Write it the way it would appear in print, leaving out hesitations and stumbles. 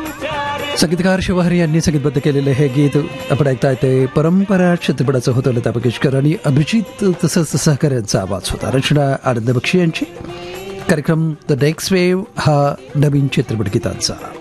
संगीतकार शिवहरी यांनी संगीतबद्ध केलेले हे गीत आपण ऐकताय ते परंपरा चित्रपटाचं होतं. लता मंगेशकर आणि अभिजित तसंच सहकार्यांचा आवाज होता. रचना आनंद बक्षी यांची. कार्यक्रम द नेक्स्ट वेव्ह हा नवीन चित्रपट गीतांचा.